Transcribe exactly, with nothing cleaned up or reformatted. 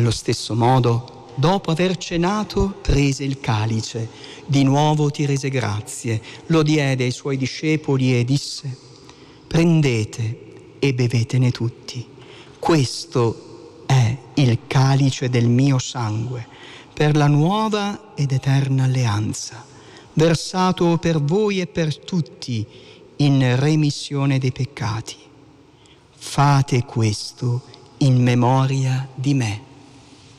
Allo stesso modo, dopo aver cenato, prese il calice, di nuovo ti rese grazie, lo diede ai suoi discepoli e disse: prendete e bevetene tutti. Questo è il calice del mio sangue, per la nuova ed eterna alleanza, versato per voi e per tutti in remissione dei peccati. Fate questo in memoria di me.